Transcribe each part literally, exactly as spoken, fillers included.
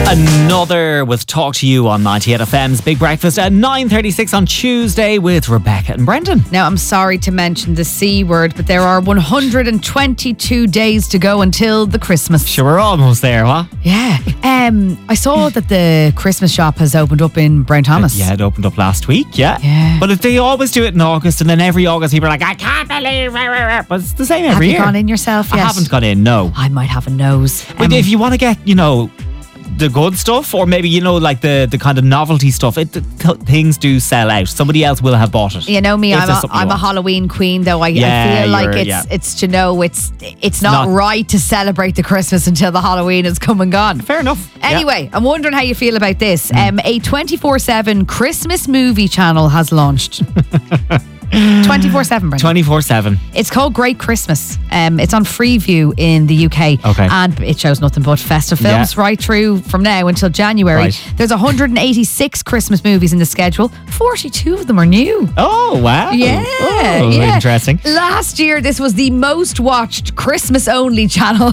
Another with Talk to You on ninety-eight F M's Big Breakfast at nine thirty-six on Tuesday with Rebecca and Brendan. Now, I'm sorry to mention the C word, but there are one hundred twenty-two days to go until the Christmas. Sure, we're almost there, what? Yeah. Um, I saw that the Christmas shop has opened up in Brown Thomas. Yeah, it opened up last week, yeah. Yeah. But if they always do it in August, and then every August people are like, I can't believe it. But it's the same every Have year. you gone in yourself yet? I haven't gone in, no. I might have a nose. But Um, if you want to get, you know, the good stuff, or maybe, you know, like the, the kind of novelty stuff, it, th- things do sell out. Somebody else will have bought it. You know me, If I'm there's a, something you I'm a want. Halloween queen, though. I, Yeah, I feel like you're- it's yeah. it's to know it's it's not, not- right to celebrate the Christmas until the Halloween has come and gone. Fair enough. Yeah. Anyway, I'm wondering how you feel about this. Um, a twenty-four seven Christmas movie channel has launched. twenty-four seven, Brendan. twenty-four seven. It's called Great Christmas. Um, it's on Freeview in the U K. Okay. And it shows nothing but festive films Yeah. right through from now until January. Right. There's one hundred eighty-six Christmas movies in the schedule. forty-two of them are new. Oh, wow. Yeah, Oh, yeah. interesting. Last year, this was the most watched Christmas-only channel.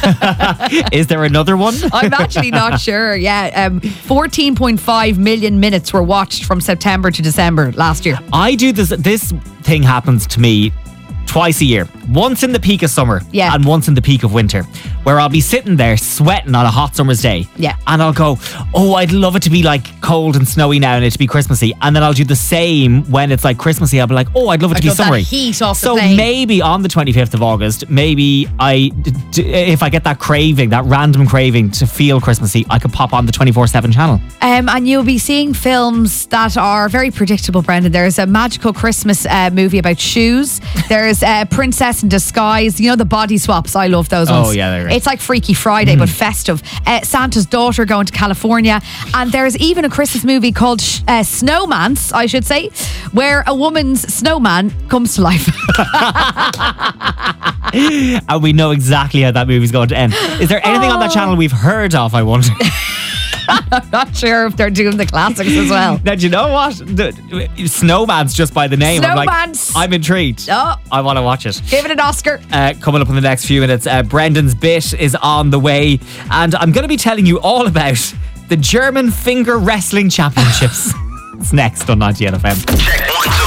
Is there another one? I'm actually not sure. Yeah, um, fourteen point five million minutes were watched from September to December last year. I do this. This thing happens to me twice a year. Once in the peak of summer, Yeah. and once in the peak of winter, where I'll be sitting there sweating on a hot summer's day, Yeah. and I'll go, oh, I'd love it to be like cold and snowy now and it to be Christmassy, and then I'll do the same when it's like Christmassy. I'll be like, oh, I'd love it to I'd be love that summery. heat off the so plane. maybe on the twenty-fifth of August, maybe I, d- d- if I get that craving, that random craving to feel Christmassy, I could pop on the twenty-four seven channel. Um, and you'll be seeing films that are very predictable, Brendan. There's a magical Christmas uh, movie about shoes. There's uh, Princess in Disguise. You know the body swaps. I love those Oh, ones. yeah, they're great. It's like Freaky Friday, but festive. Uh, Santa's Daughter Going to California. And there's even a Christmas movie called Sh- uh, Snowman's, I should say, where a woman's snowman comes to life. And we know exactly how that movie's going to end. Is there anything on that channel we've heard of, I wonder? I'm not sure if they're doing the classics as well. Now, do you know what? The, Snowman's just by the name. I'm like, Snowman's. I'm intrigued. Oh. I want to watch it. Give it an Oscar. Uh, coming up in the next few minutes, uh, Brendan's bit is on the way, and I'm going to be telling you all about the German Finger Wrestling Championships. It's next on ninety-eight F M. Check one, two.